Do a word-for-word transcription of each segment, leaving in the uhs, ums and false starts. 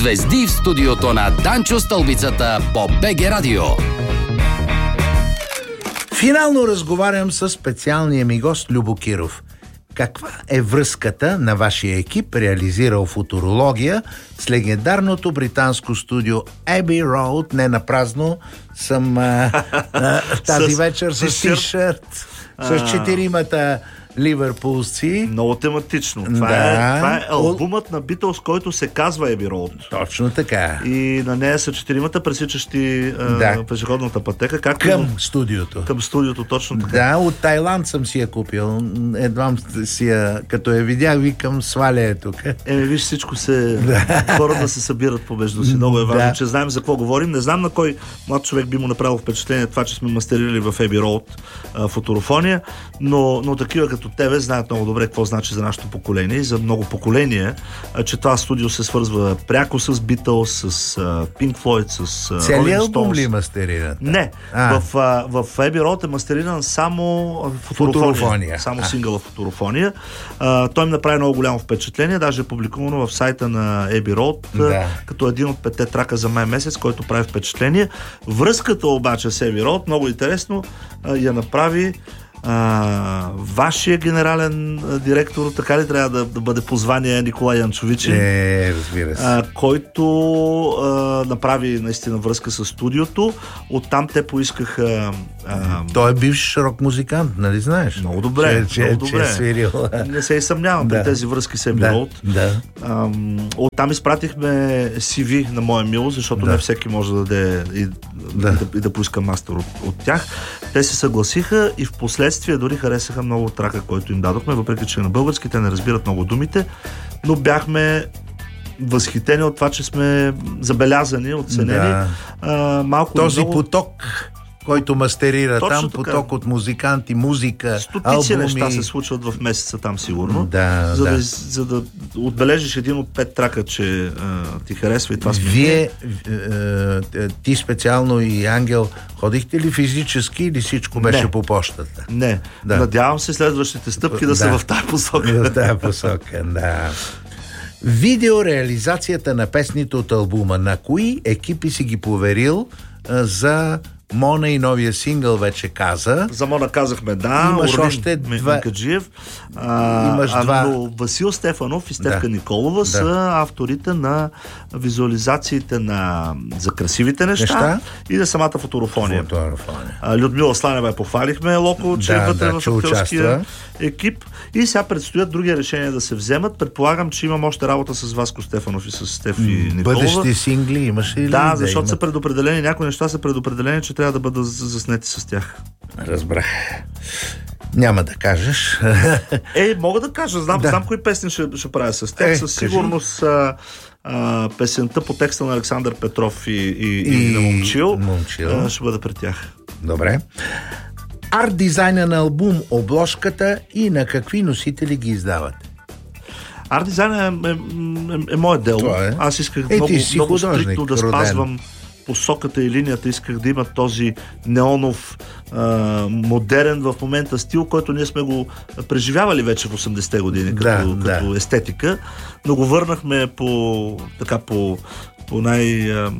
Звезди в студиото на Данчо Стълбицата по БГ Радио. Финално разговарям с специалния ми гост Любо Киров. Каква е връзката на вашия екип, реализирал футурология, с легендарното британско студио Abbey Road? Не напразно съм а, а, тази вечер с тишърт, с четиримата ливърпулци. Много тематично. Това, да. е, това е албумът на Битълс, който се казва Abbey Road. Точно така. И на нея са четиримата пресичащи да. пешеходната пътека. Както към студиото. Към студиото, точно така. Да, от Тайланд съм си я купил. Едвам си я, като я видях, викам, сваля е тук. Еми, виж, всичко се... Да. Хората се събират помежду си. Много е важно, да. че знаем за какво говорим. Не знам на кой млад човек би му направил впечатление това, че сме мастерили в Abbey Road а, футурофония, но, но такива като тебе знаят много добре какво значи за нашето поколение и за много поколения, че това студио се свързва пряко с Beatles, с Pink Floyd, с Rolling Stones. Целият албум ли е мастериран? Не. В, в Abbey Road е мастериран само футурофония. футурофония. Само а. сингъла футурофония. А, той ми направи много голямо впечатление. Даже е публикувано в сайта на Abbey Road, да. като един от петте трака за май месец, който прави впечатление. Връзката обаче с Abbey Road, много интересно, я направи А, вашия генерален а, директор, така ли трябва да, да бъде по звание, Николай Янчовичин, е, разбира се. А, който а, направи наистина връзка с студиото. Оттам те поискаха а, той е бивш рок музикант, нали знаеш? Много добре, че, много че, добре. Че свирил. Не се и съмнявам да. при тези връзки с Abbey Road. Да, да. Оттам изпратихме си ви на моя мил, защото да. не всеки може да даде и да, да, и да поиска мастер от, от тях. Те се съгласиха и в последствие дори харесаха много трака, който им дадохме, въпреки че на български те не разбират много думите, но бяхме възхитени от това, че сме забелязани, оценени. Да. А, малко Този много... поток, който мастерира Точно там, така. Поток от музиканти, музика, стотици албуми. неща се случват в месеца там сигурно. Да, за, да. да, за да отбележиш един от пет трака, че а, ти харесва и това сме. Вие, е, ти специално и Ангел, ходихте ли физически или всичко беше Не. по почтата? Не. Да. Надявам се следващите стъпки да, да са в тази посока. В тази посока, да. Видеореализацията на песните от албума. На кои екипи си ги поверил а, за Мона и новия сингъл вече каза? За Мона казахме да. Имаш Орлин още два. Минкаджиев. А, Имаш а, два. Но Васил Стефанов и Стефка Да. Николова Да. са авторите на визуализациите на за красивите неща, Неща? и на самата фоторофония. Фоторофония. А, Людмила Сланева я похвалихме, Локо, че Да, е вътре да, в че актьорския участва. екип. И сега предстоят други решения да се вземат. Предполагам, че имам още работа с Васко Стефанов и с Стефи Николова. Бъдещи сингли имаш ли? Да, ли защото да са имат? предопределени, някои неща са предопределени, че трябва да бъдат заснети с тях. Разбрах. Няма да кажеш. Е, мога да кажа, знам, Да. знам кои песни ще, ще правя с тях. Е, Със сигурност а, а, песента по текста на Александър Петров и, и, и, И на Момчил, Момчил. а, ще бъде при тях. Добре. Арт дизайна на албум, обложката и на какви носители ги издавате? Арт дизайн е, е, е, е мое дело. Това е. Аз исках Е, много, ти си много художник, стриктно да роден. спазвам посоката и линията. Исках да има този неонов, а, модерен в момента стил, който ние сме го преживявали вече в осемдесетте години като, Да, като да. естетика, но го върнахме по, така, по, по най... А,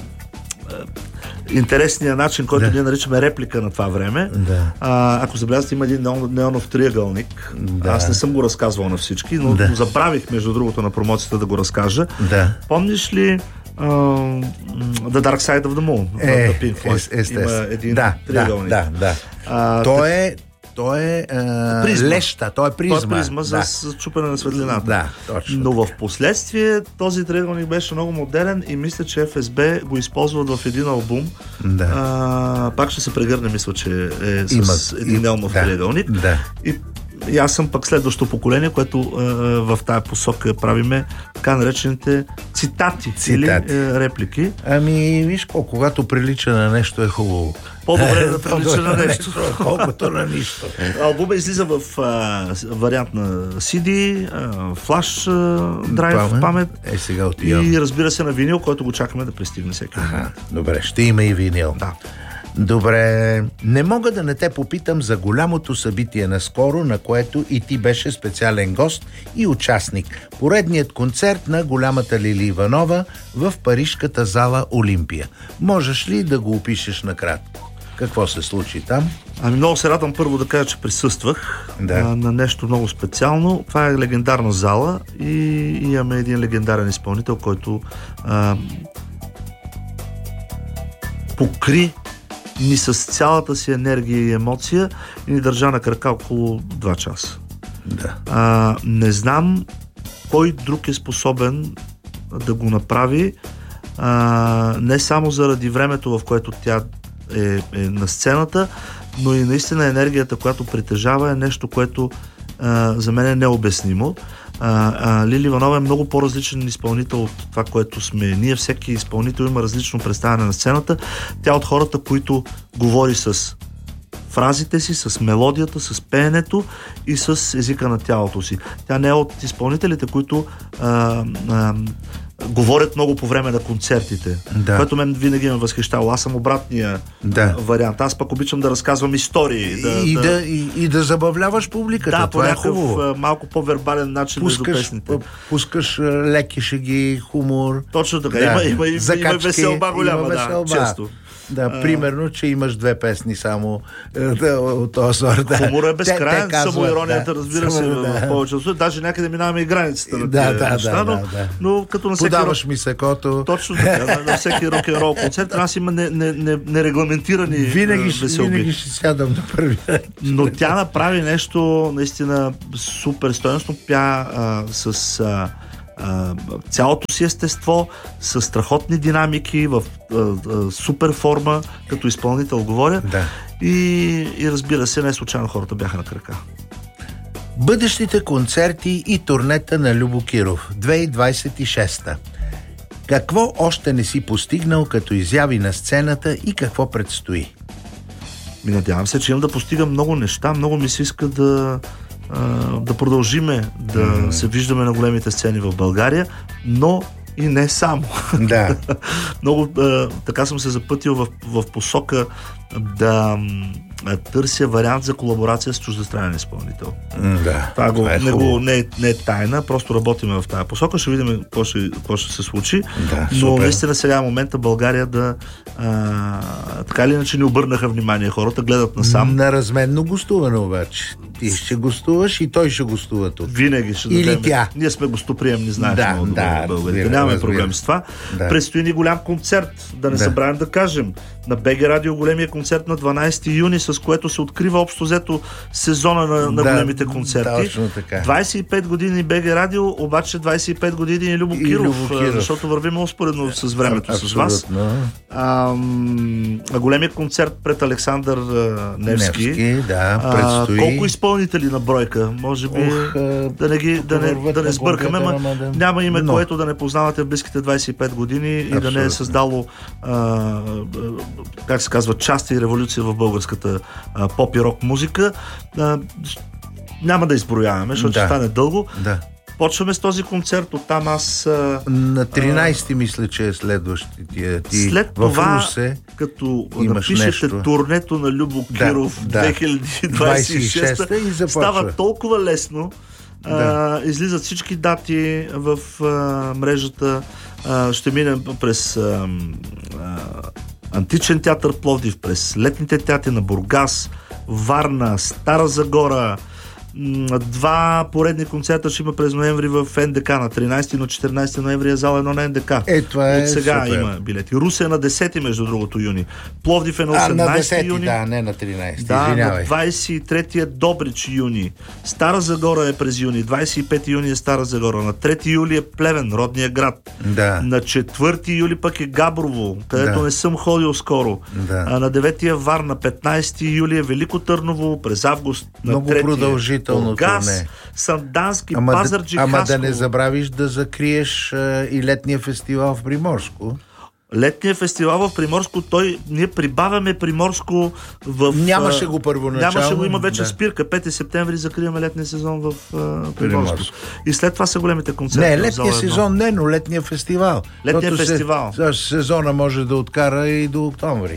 интересния начин, който Да. ние наричаме реплика на това време. Да. А, ако забелязате, има един неон, неонов триъгълник. Да. Аз не съм го разказвал на всички, но Да. го забравих, между другото, на промоцията да го разкажа. Да. Помниш ли uh, The Dark Side of the Moon? Е, на Pink Floyd? е, естествено. Има един да, триъгълник. Да, да, да. А, Той е Той е а, Призма. леща, той е призма. Той е призма за, да. за чупене на светлината. Да, точно. Но в последствие този триъгълник беше много модерен и мисля, че Еф Ес Би го използват в един албум. Да. А, пак ще се прегърне, мисля, че е с Има, един неонов да, триъгълник. Да. И, и аз съм пък следващото поколение, което е, в тая посока правиме така наречените цитати, Цитати. или е, реплики. Ами, виж колко, когато прилича на нещо е хубаво. По-добре да прилича на нещо. Колкото на нищо. Албума излиза в а, вариант на Си Ди, а, флаш а, драйв, памет. памет. Е, сега отивам. И разбира се на винил, който го чакаме да пристигне всеки. Ага, добре, ще има и винил. Да. Добре, не мога да не те попитам за голямото събитие наскоро, на което и ти беше специален гост и участник. Поредният концерт на голямата Лили Иванова в парижката зала Олимпия. Можеш ли да го опишеш накратко? Какво се случи там? Ами много се радвам първо да кажа, че присъствах да. а, на нещо много специално. Това е легендарна зала и имаме един легендарен изпълнител, който а, покри ни с цялата си енергия и емоция и ни държа на крака около два часа. Да. А, не знам кой друг е способен да го направи, а, не само заради времето, в което тя е, е на сцената, но и наистина енергията, която притежава, е нещо, което а, за мен е необяснимо. А, а, Лили Иванова е много по-различен изпълнител от това, което сме ние. Всеки изпълнител има различно представяне на сцената. Тя от хората, които говори с фразите си, с мелодията, с пеенето и с езика на тялото си. Тя не е от изпълнителите, които а, а, говорят много по време на концертите, да. което мен винаги ме възхищава. Аз съм обратния да. вариант. Аз пък обичам да разказвам истории. Да, и, да, да, и, и да забавляваш публиката. Да, това по е някакъв хубаво. малко по-вербален начин пускаш, между песните. Пускаш леки шеги, хумор. Точно така. Да. Има, има, има, Закачки, има веселба голяма, има веселба. да, често. Да, а... примерно, че имаш две песни само да, от този сорт. Да. Хумора е безкрайен, казват, самоиронията, да, разбира се, само, в да. повечето случаи. Даже някъде минаваме и границата на да, тия да, неща, да, но, да, да. но като на всеки подаваш рок... ми сакото. Точно така, на, на всеки рок-н-рол концерт аз има нерегламентирани не, не винаги, веселби. Винаги ще сядам на първи. Но тя направи нещо наистина супер стойностно. Пя а, с... А, Uh, цялото си естество, с страхотни динамики, в uh, uh, супер форма, като изпълнител говоря. Да. И, и разбира се, не случайно хората бяха на крака. Бъдещите концерти и турнета на Любо Киров две хиляди двадесет и шеста. Какво още не си постигнал като изяви на сцената и какво предстои? Ми надявам се, че имам да постигам много неща. Много ми се иска да да продължиме да mm. се виждаме на големите сцени в България, но и не само. Да. Много а, така съм се запътил в, в посока да а, търся вариант за колаборация с чуждестранен изпълнител. Mm, да. Това, го, е не, го, не, е, не е тайна, просто работиме в тази посока, ще видим какво ще, какво ще се случи. Да, но супер. Наистина сега е момента България да а, така или иначе ни обърнаха внимание, хората гледат насам. На разменно гостуване обаче. Ти ще гостуваш и той ще гостува тук. Винаги ще Или дадем. тя. Ние сме гостоприемни, знаеш, да, много добре да, българите. Нямаме разбира. проблем с това. Да. Предстои ни голям концерт, да не да. забравим да кажем. На БГ Радио големия концерт на дванадесети юни, с което се открива общо взето сезона на, на да, големите концерти. Точно така. двадесет и пет години БГ Радио, обаче двадесет и пет години и Любо Киров, Любо Киров. защото вървим успоредно с времето Абсолютно. с вас. А, а големия концерт пред Александър Невски. Невски, да, предстои. А, колко изпълнители на бройка? Може би Ох, да не, ги, да не, да не сбъркаме, ма да... няма име, Но. което да не познавате в близките двадесет и пет години. Абсолютно. И да не е създало а, как се казва, част и революция в българската а, поп и рок музика. А, няма да изброяваме, защото да. ще стане дълго. Да. Почваме с този концерт, оттам аз... А, на тринадесети а, мисля, че е следващия. Ти след в това, Русе като напишете нещо. Турнето на Любо Киров да, две хиляди двадесет и шеста и става толкова лесно. Да. А, излизат всички дати в а, мрежата. А, ще минем през а, а, Античен театър Пловдив, през летните театри на Бургас, Варна, Стара Загора. Два поредни концерта ще има през ноември в НДК. На тринадесети и на четиринадесети ноември е зала едно на НДК. Е, това е От сега супер. има билети. Русе е на десети, между другото, юни. Пловдив е на а, на осемнадесети десети, юни. да, не на тринадесети. Да, Извинявай. на двадесет и трети е Добрич, юни. Стара Загора е през юни. двадесет и пети юни е Стара Загора. На трети юли е Плевен, родния град. Да. На четвърти юли пък е Габрово, където да. не съм ходил скоро. Да. А на девети е Варна, петнадесети юли е Велико Търново, през август на много трети продължително Бургас, турне. Сандански, Ама, Пазарджик, ама Хасково. да не забравиш да закриеш а, и летния фестивал в Приморско. Летният фестивал в Приморско, той, ние прибавяме Приморско в... Нямаше го първоначално. Нямаше го, има вече да. спирка. пети септември закриваме летния сезон в uh, Приморско. Приморско. И след това са големите концерти. Не, летния сезон не, но летния фестивал. Летния Защото фестивал. Се, сезона може да откара и до октомври.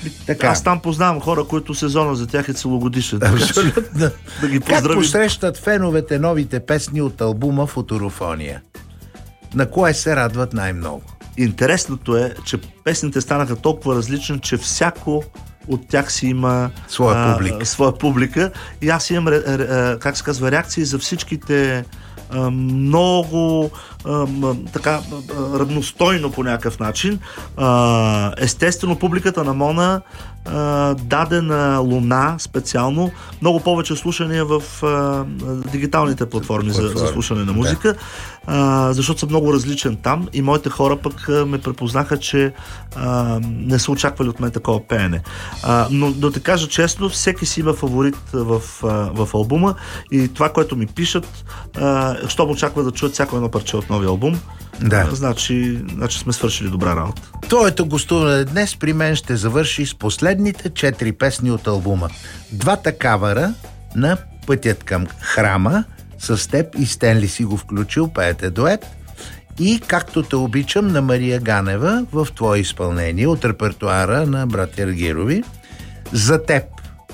Така. Аз там познавам хора, които сезона за тях е целогодишен. Абсолютно. Да ги Как поздравим. посрещат феновете новите песни от албума Футурофония? На кое се радват най-много? Интересното е, че песните станаха толкова различни, че всяко от тях си има своя публика. А, своя публика. И аз имам, как се казва, реакции за всичките а, много а, така равностойно по някакъв начин. А, естествено, публиката на Мона а, даде на Луна специално много повече слушания в а, дигиталните платформи за, за слушане на музика, да. а, защото съм много различен там и моите хора пък а, ме препознаха, че а, не са очаквали от мен такова пеене. А, но да те кажа честно, всеки си има фаворит в, а, в албума и това, което ми пишат, а, щом очаква да чуят всяко едно парче от новия албум, да. а, значи, значи сме свършили добра работа. Твоето гостуване днес при мен ще завърши с последните четири песни от албума. Двата кавара на Пътят към храма, с теб и Стенли си го включил, пеете дует, и Както те обичам на Мария Ганева в твое изпълнение от репертуара на братя Аргирови, За теб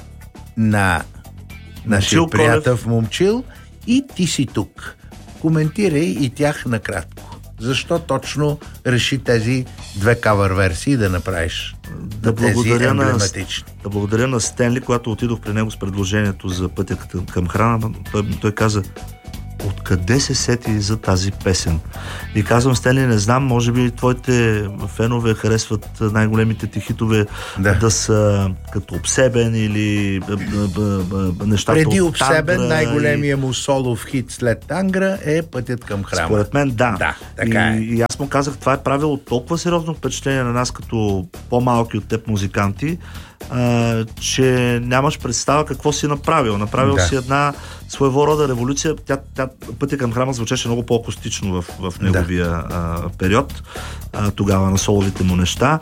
на нашия приятел в Момчил и Ти си тук. Коментирай и тях накратко. Защо точно реши тези две кавър версии да направиш? Да благодаря, на, да благодаря на Стенли, когато отидох при него с предложението за Пътя към храна. Той, той каза: откъде се сети за тази песен? И казвам: Стенли, не знам, може би твоите фенове харесват най-големите ти хитове да, да са като Обсебен или б, б, б, нещата преди от Обсебен, Тангра, най-големия и... му солов хит след Тангра е Пътят към храма. Според мен да. Да, така е. И, и аз му казах, това е правило толкова сериозно впечатление на нас като по-малки от теб музиканти, а, че нямаш представа какво си направил. Направил да. си една своего рода революция. Тя, тя, Пътя към храма звучеше много по-акустично в, в неговия да. а, период, а, тогава на соловите му неща.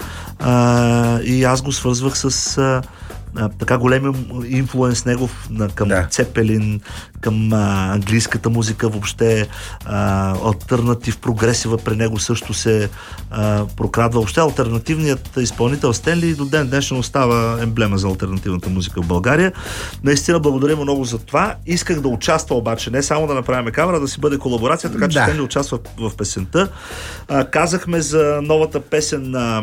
А, и аз го свързвах с а, а, така големи инфлуенс негов на, към да. Цепелин, към а, английската музика въобще, а, алтернатив, прогресива при него също се а, прокрадва. Въобще алтернативният изпълнител Стенли до ден днешен остава емблема за алтернативната музика в България. Наистина благодаря му много за това. Исках да участва обаче, не само да направим кавера, да си бъде колаборация, така че да. Стенли участва в песента. А, казахме за новата песен на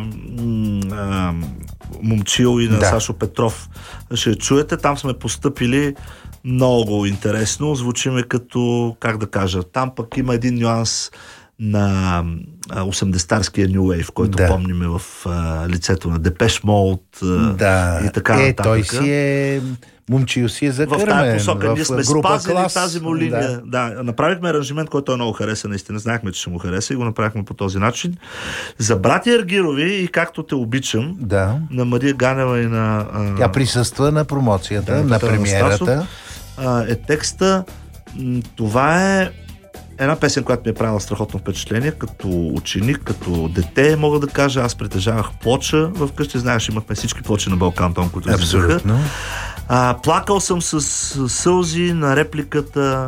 а, Момчил и на да. Сашо Петров. Ще чуете, там сме постъпили много интересно. Звучиме като, как да кажа, там пък има един нюанс на осемдесетарския New Wave, който да. помниме в а, лицето на Депеш Mode да. и така е, нататък. Той си е... Момчил си е закърмен. В тази посока ние сме спазили клас. тази му линия. Да. да, направихме аранжимент, който е много хареса, наистина. Знаехме, че ще му хареса и го направихме по този начин. За братя Аргирови и Както те обичам, да. на Мария Ганева и на... А... Тя присъства на промоцията, да, на премиерата. А, е текста. Това е една песен, която ми е правила страхотно впечатление, като ученик, като дете, мога да кажа. Аз притежавах плоча вкъщи, знаеш, имахме всички плочи на Балкантон, които излизаха. А, плакал съм с сълзи на репликата,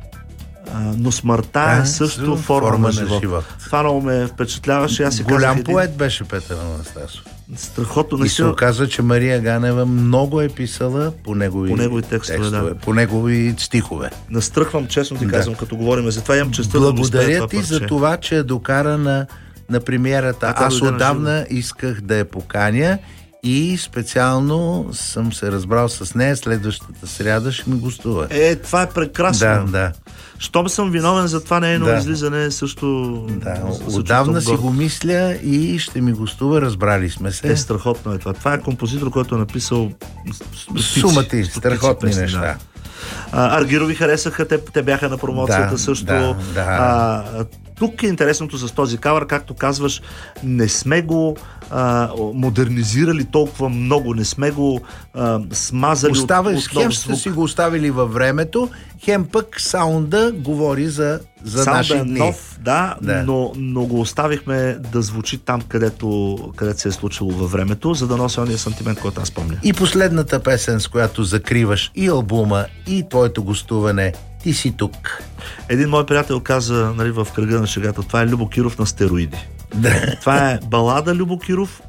а, но смъртта а, е също форма, форма на живот. живот. Това много ме впечатляваше. Аз си Голям казах, поет един... беше Петър Анастасов. Страхотно. И се оказва, че Мария Ганева много е писала по негови, по негови текстове, текстове да. по негови стихове. Настръхвам, честно ти казвам, да. като говорим за това. Имам честта Благодаря да ти за това, че е докара на, на премиерата. А, Аз отдавна исках да я поканя и специално съм се разбрал с нея. Следващата сряда ще ми гостува. Е, това е прекрасно. Да, да. Щом съм виновен за това нейно да. излизане, също... Да, отдавна си го мисля и ще ми гостува, разбрали сме се. Е, страхотно е това. Това е композитор, който е написал сумати, страхотни песни, неща. Да. А, Аргирови харесаха, те, те бяха на промоцията да, също. Да, да. А, тук е интересното с този кавър, както казваш, не сме го а, модернизирали толкова много, не сме го а, смазали. Оставаш, от, от хем сте си го оставили във времето, хем пък саунда говори за, за наши е дни. Нов, да, да. Но, но го оставихме да звучи там, където, където се е случило във времето, за да носи ония сантимент, който аз помня. И последната песен, с която закриваш и албума, и твоето гостуване, Ти си тук. Един мой приятел каза, нали, в кръга на шегата, това е Любо Киров на стероиди. Да. Това е балада Любо Киров,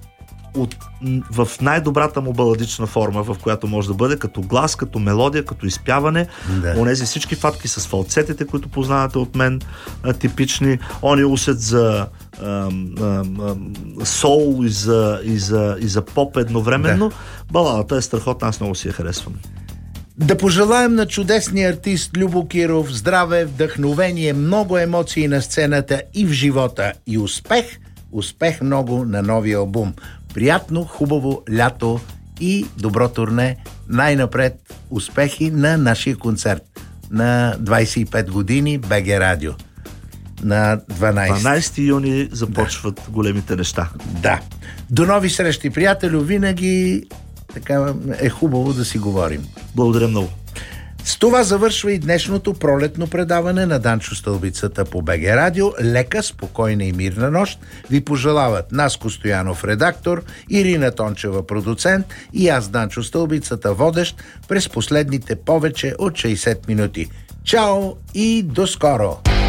от, в най-добрата му баладична форма, в която може да бъде, като глас, като мелодия, като изпяване. Да. Онези всички фатки с фалцетите, които познавате от мен, а, типични. Он е усет за а, а, а, сол и за, и, за, и за поп едновременно. Да. Баладата е страхотна, аз много си я харесвам. Да пожелаем на чудесния артист Любо Киров здраве, вдъхновение, много емоции на сцената и в живота и успех, успех много на новия албум. Приятно, хубаво лято и добро турне. Най-напред успехи на нашия концерт на двайсет и пет години БГ Радио. На дванайсети дванайсети юни започват да. големите неща. Да. До нови срещи, приятелю. Винаги така е хубаво да си говорим. Благодаря много. С това завършва и днешното пролетно предаване на Данчо Стълбицата по БГ Радио. Лека, спокойна и мирна нощ ви пожелават Наско Стоянов, редактор, Ирина Тончева, продуцент, и аз, Данчо Стълбицата, водещ през последните повече от шейсет минути. Чао и до скоро!